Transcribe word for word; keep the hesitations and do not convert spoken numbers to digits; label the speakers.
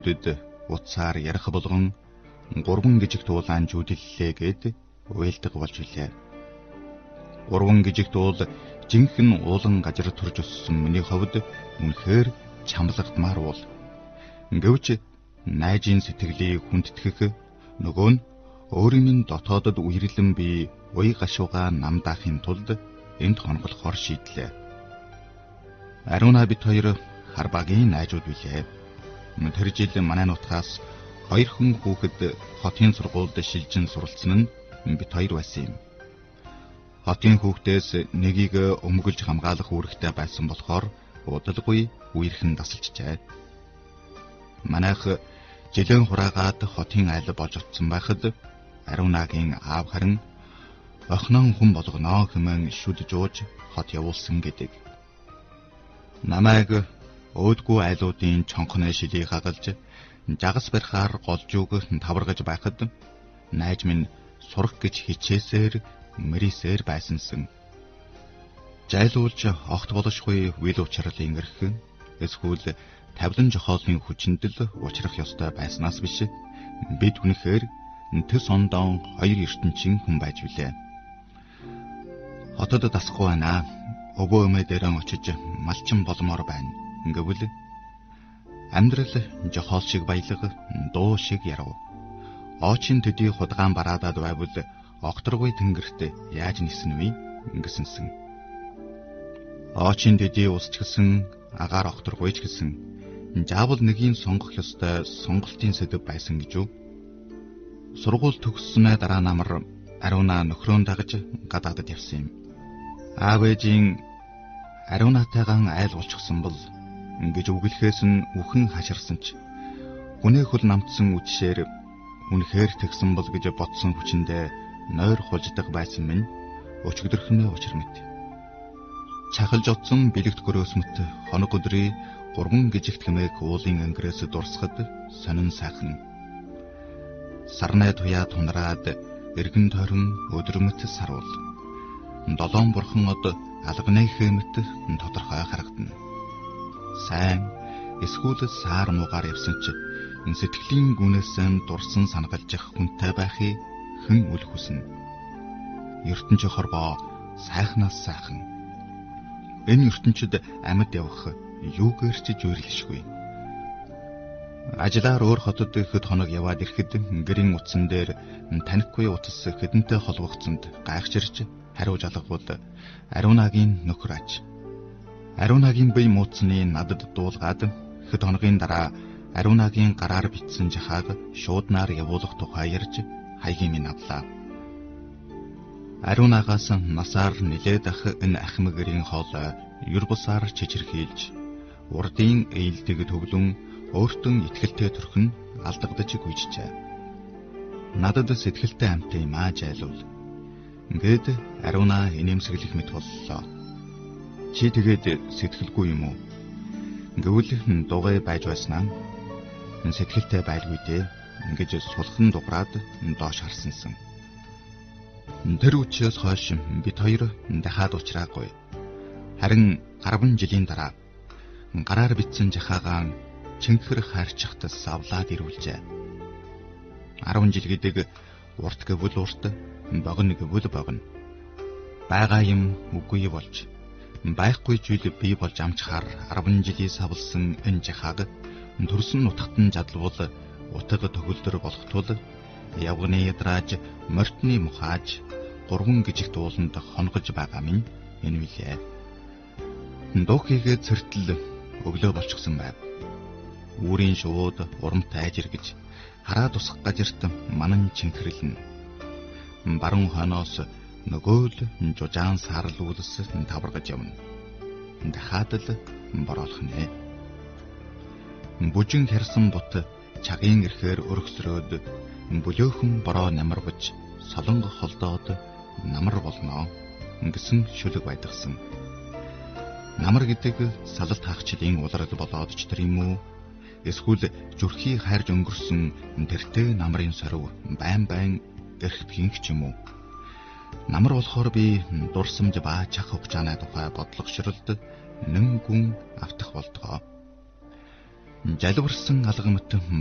Speaker 1: хүүхдүүд утсаар ярих болгон гурван гижиг дуулаан жүдэллээ гэд уйлдаг болж билээ. Гурван гижиг дуул жинхэнэ уулан газар төрж өссөн миний хувьд үнэхээр чамлагдмаар уул. Гэвч найжийн сэтгэлийг хүндэтгэх, нөгөө нь өөрийн минь дотоодод үерлэн би уй гашууга намдаахын тулд энд хонголохоор шийдлээ. Ариуна бит хоёр хар багийн найзууд билээ. Тэр жил манай нутгаас хоёр хүн хүүхэд хотын сургуульд шилжин суралцсан нь бит хоёр байсан юм. Хотын хүүхдээс нэгийг өмгөлж хамгаалах үүрэгтэй байсан болохоор удалгүй үерхэн тасалжжээ. Манайх жилийн хураагаад хотын айл болж утсан байхад Ариунагийн аав харин охиноо хүн болгоно хэмээн шүд жууж хот явуулсан гэдэг. Намайг өөдгүү айлуудын чонхны шилийг хагалж жагас барихаар голжууг таваргаж байхад найз минь сурах гэж хичээсээр мэрисээр байсансан. Жайлуулж огт болошгүй үйл учралын эрх эсвэл тавлан жохоолын хүчиндэл учрах ёстой байснаас биш бид үнэхээр төс ондон хоёр ертөнцийн хүн байж билээ. Хотод дасахгүй байна. Өвөө өмөө дээрээ очиж малчин болмоор байна. Гэвэл амьдрал жохоол шиг баялаг, дуу шиг ярав. Очин төдий худгаан бараадад байвал огторгүй тэнгэрт яаж нисэн вэ гэсэнсэн. Очин төдий усчгсан агаар огторгүй ч гэсэн заавал нэгийг сонгох ёстой сонголтын сэдэв байсан гэж үү? Сургууль төгссөнөө дараа намар Ариуна нөхрөөн дагаж гадаадад явсан юм. Аав ээжийн Ариунатайгаан айл болчихсон бол гэж үгэлхээс нь үхэн хаширсан ч хүнээ хөл намтсан үдшээр үнэхээр тэгсэн бол гэж бодсон хүчиндээ нойр хулждаг байсан минь өчигдөрхнөө учир мэт. Чахалж отсон бэлэгт гөрөөсмөт хоног өдрий гурван гижигт хэмээх уулын ангираас дурсахад сонин сайхан. Сарнай туяа тунраад эргэн тойрон өдрөмт саруул. Долоон бурхан од алганы хэмэт тодорхой харагдана. Сайн эсвэл саар муугаар явсан ч сэтгэлийн гүнээс дурсан санагалжих хүнтэй байхыг хэн үл хүснэ. ертөнцийн хорвоо сайхнаас сайхан. Энэ ертөнцид амьд явах юугээр ч зүйрлэшгүй. Ажлаар өөр хотод хэд хоног яваад ирэхэд гэрийн утсан дээр танихгүй утас хэдэнтэй холбогцсонд гайхширч хариуж алгавал Ариунагийн нөхөр аж. Ариунагийн бие мууцны надад дуулгаад хэд хоногийн дараа Ариунагийн гараар битсэн жахааг шууднаар явуулах тухай ярьж хаягийн минь авлаа. Ариунагаас насаар нилээд ах энэ ахмагэрийн хоол юр бусаар чичирхийлж урдын ээлдэг төвлөн өөртөө итгэлтэй төрхөн алдагдаж гүйжжээ. Надад сэтгэлтэй амтай юм аа жайлуул. Ингээд Ариуна инээмсэглэх мэт боллоо. Чи тэгээд сэтгэлгүй юм уу? Гэвэл дугай байж байснаа сэтгэлтэй байлгүй дээ. Ингэж сулхан дуграад доош харсансан. Тэр үчээс хойш бид хоёр дахиад уулзраагүй. Харин гурван жилийн дараа гараар битсэн жахаагаан чинхэр хайрчахтас авлаад ирүүлжээ. арван жил гэдэг урт гэвэл урт, богино гэвэл богино. Бага юм үгүй болж, байхгүй зүйл бий болж амжихаар арван жилийн савлсан энэ жахааг төрсөн нутагтан жадлвал утга төгөлдөр болох тул явганы ядрааж мортны мухааж гурван гижиг дууланд хоногж байгаа минь энэ үлээ. Духигээ цэртэл өглөө болчихсон байв. Үүрийн шууд урамтай ажиргэж хараа тусах газарт манан чинхэрлэн. Баруун хойноос нөгөө л жужаан саарл үлс таваргаж явна. Дахиад л бороолох нэ. Бүжин хэрсэн бут чагийн эрхээр өргөсрөөд бүлөөхөн бороо намарвж солонго холдоод намар болно гэсэн шүлэг байдагсан. Намар гэдэг салалт хаагчлын улрал болоод ч тэр юм уу? Эсвэл зүрхий хайрж өнгөрсөн тэртээ намрын сорив байн байн эрхтгийнх ч юм уу? Намар болохоор би дурсамж ба чах хугацааны тухай бодлогошролд нэн гүн автах болтгоо. Жалбарсан алгамт